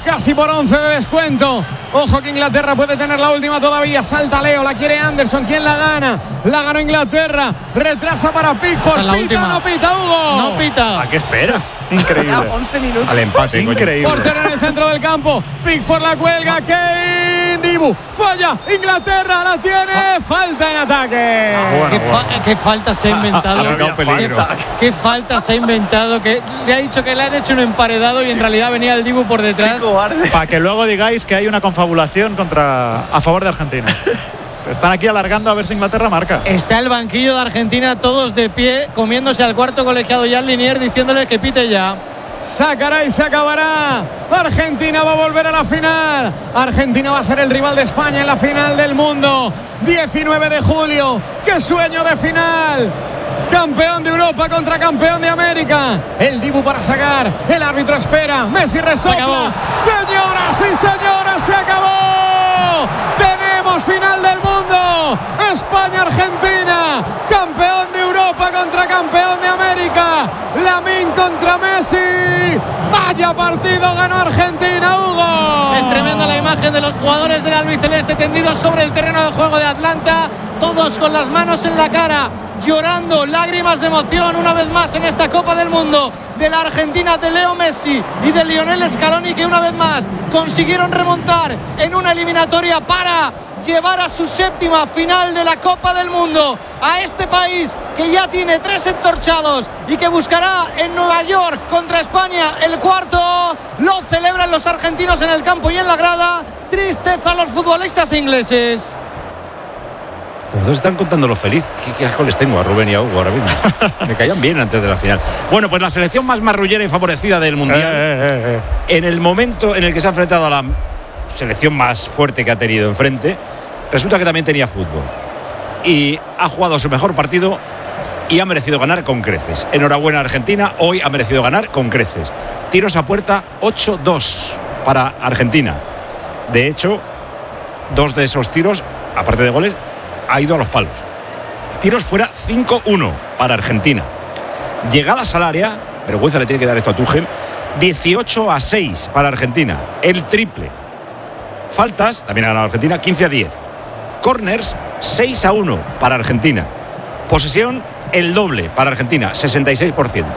Casi por 11 de descuento. Ojo que Inglaterra puede tener la última todavía. Salta Leo, la quiere Anderson. ¿Quién la gana? La ganó Inglaterra. Retrasa para Pickford. Pita, última. No pita, Hugo. No pita. ¿A qué esperas? Increíble. 11 minutos. Al empate, increíble. Portero en el centro del campo. Pickford la cuelga. Kane Dibu. Falla. Inglaterra la tiene. Falta en ataque. ¿Qué falta se ha inventado? peligro. ¿Qué falta se ha inventado? Que le ha dicho que le han hecho un emparedado y en realidad venía el Dibu por detrás. Para que luego digáis que hay una confabulación a favor de Argentina. Están aquí alargando a ver si Inglaterra marca. Está el banquillo de Argentina, todos de pie, comiéndose al cuarto colegiado Jan Linier, diciéndole que pite ya. Sacará y se acabará. Argentina va a volver a la final. Argentina va a ser el rival de España en la final del mundo. 19 de julio. ¡Qué sueño de final! Campeón de Europa contra campeón de América. El Dibu para sacar. El árbitro espera. Messi resopla. Señoras y señores, se acabó. Tenemos final del mundo. España-Argentina. Campeón de Europa contra campeón de América. Lamine contra Messi. Vaya partido ganó Argentina, Hugo. Es tremenda la imagen de los jugadores del albiceleste tendidos sobre el terreno de juego de Atlanta. Todos con las manos en la cara, llorando, lágrimas de emoción una vez más en esta Copa del Mundo de la Argentina de Leo Messi y de Lionel Scaloni, que una vez más consiguieron remontar en una eliminatoria para llevar a su séptima final de la Copa del Mundo a este país que ya tiene 3 entorchados y que buscará en Nueva York contra España el cuarto. Lo celebran los argentinos en el campo y en la grada. Tristeza a los futbolistas ingleses. Los dos están contando lo feliz. ¿Qué asco les tengo a Rubén y a Hugo ahora mismo? Me caían bien antes de la final. Bueno, pues la selección más marrullera y favorecida del Mundial, en el momento en el que se ha enfrentado a la selección más fuerte que ha tenido enfrente, resulta que también tenía fútbol. Y ha jugado su mejor partido y ha merecido ganar con creces. Enhorabuena Argentina, hoy ha merecido ganar con creces. Tiros a puerta 8-2 para Argentina. De hecho, 2 de esos tiros, aparte de goles, ha ido a los palos. Tiros fuera 5-1 para Argentina. Llegadas al área, vergüenza le tiene que dar esto a Tuchel, 18-6 para Argentina, el triple. Faltas, también ha ganado Argentina, 15-10. Corners, 6-1 para Argentina. Posesión, el doble para Argentina, 66%.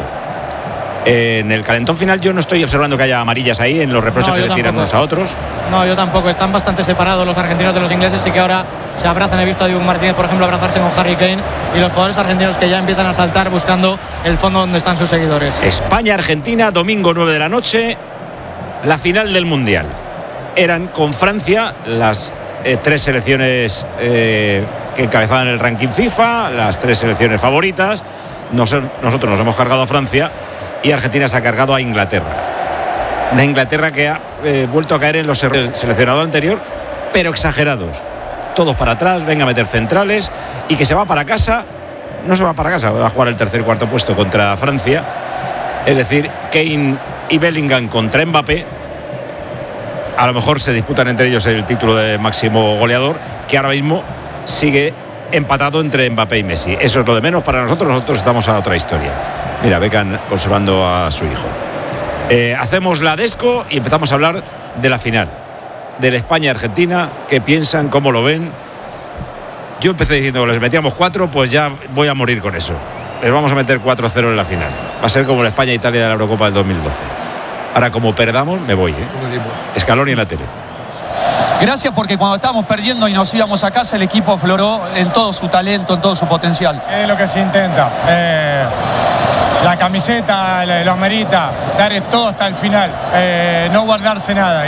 En el calentón final yo no estoy observando que haya amarillas ahí en los reproches que le tiran unos a otros. No, yo tampoco. Están bastante separados los argentinos de los ingleses. Sí que ahora se abrazan. He visto a Dibu Martínez, por ejemplo, abrazarse con Harry Kane, y los jugadores argentinos que ya empiezan a saltar buscando el fondo donde están sus seguidores. España-Argentina, domingo 9 de la noche, la final del Mundial. Eran con Francia las 3 selecciones que encabezaban el ranking FIFA, las 3 selecciones favoritas. Nosotros nos hemos cargado a Francia y Argentina se ha cargado a Inglaterra. Una Inglaterra que ha vuelto a caer en los errores del seleccionador anterior, pero exagerados. Todos para atrás, venga a meter centrales, y que se va para casa. No se va para casa, va a jugar el tercer y cuarto puesto contra Francia. Es decir, Kane y Bellingham contra Mbappé. A lo mejor se disputan entre ellos el título de máximo goleador, que ahora mismo sigue empatado entre Mbappé y Messi. Eso es lo de menos para nosotros. Nosotros estamos a otra historia. Mira, Beckham conservando a su hijo. Hacemos la desco y empezamos a hablar de la final, de la España-Argentina. ¿Qué piensan? ¿Cómo lo ven? Yo empecé diciendo que les metíamos 4, pues ya voy a morir con eso. Les vamos a meter 4-0 en la final. Va a ser como la España-Italia de la Eurocopa del 2012. Ahora, como perdamos, me voy, Scaloni en la tele. Gracias, porque cuando estábamos perdiendo y nos íbamos a casa, el equipo afloró en todo su talento, en todo su potencial. Es lo que se intenta. La camiseta lo amerita, dar todo hasta el final, no guardarse nada,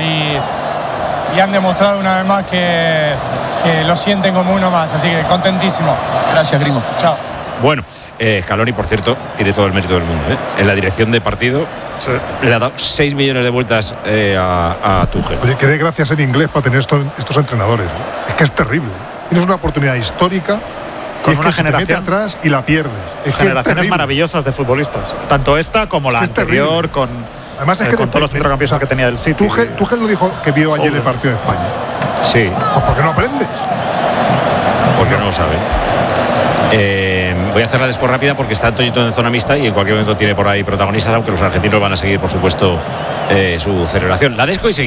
y han demostrado una vez más que lo sienten como uno más, así que contentísimo. Gracias, gringo. Chao. Bueno, Scaloni, por cierto, tiene todo el mérito del mundo, en la dirección de partido. Sí. Le ha dado 6 millones de vueltas a Tuchel. Oye, que dé gracias en inglés para tener estos entrenadores. Es que es terrible. Tienes una oportunidad histórica con una generación te mete atrás y la pierdes. Generaciones maravillosas de futbolistas. Tanto esta como la anterior, con, además es que con todos los centrocampistas que tenía del City. Tuchel lo dijo que vio ayer el partido de España. Sí. Pues ¿por qué no aprendes? Porque no lo sabe. Voy a hacer la desco rápida porque está Toñito en zona mixta y en cualquier momento tiene por ahí protagonistas, aunque los argentinos van a seguir, por supuesto, su celebración. La desco y seguimos.